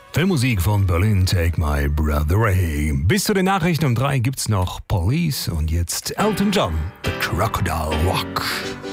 Filmmusik von Berlin, Take My Breath Away. Bis zu den Nachrichten um 3 gibt's noch Police und jetzt Elton John, The Crocodile Rock.